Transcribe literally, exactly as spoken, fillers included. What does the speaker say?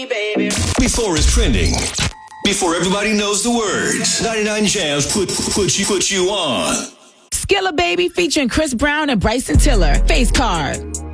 Before it's trending, before everybody knows the words, ninety-nine Jams put put you put you on. Skilla Baby featuring Chris Brown and Bryson Tiller. Face Card.